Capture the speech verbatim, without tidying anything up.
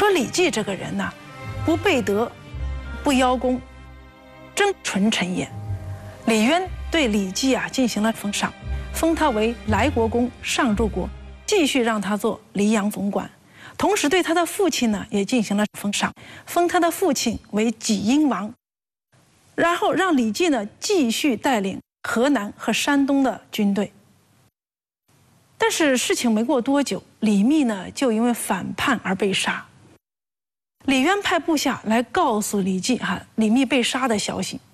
说李绩这个人呐，不背德，不邀功，真纯臣也。李渊对李绩啊进行了封赏，封他为莱国公、上柱国，继续让他做黎阳总管。同时对他的父亲呢也进行了封赏，封他的父亲为济阴王，然后让李绩呢继续带领河南和山东的军队。但是事情没过多久，李密呢就因为反叛而被杀。李渊派部下来告诉李绩哈、啊、李密被杀的消息，